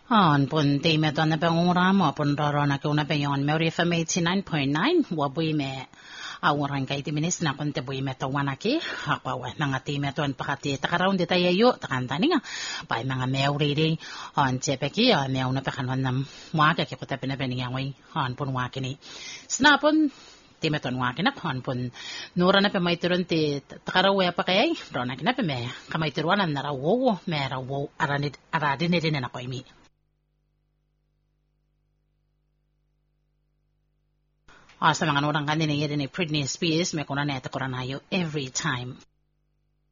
pun di me donna pe nguramo pun rorona ke una pe yon Mary FM 89.9 wa bui me awurang kay timinis na kun te bui me to wanaki apa wa nanga ti me ton pakati takaraun di tayo yo takantani nga pa mga Mary on chepeki me una pe kanon nam wa ke ko te pe na pe nga wai on pun wa kini snapon ti me ton wa kina kon pun nura na pe mai turun ti takarawe pa kay rona kina pe me kamay turuan na rawo me rawo aradin ni na ko imi. Sa mga orang kanina ni Britney Spears, may kuna na ito every time.